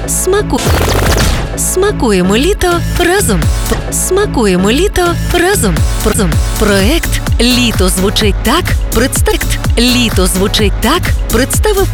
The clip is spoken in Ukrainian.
Смакуємо літо разом. Смакуємо літо разом. Проект «Літо звучить так» представив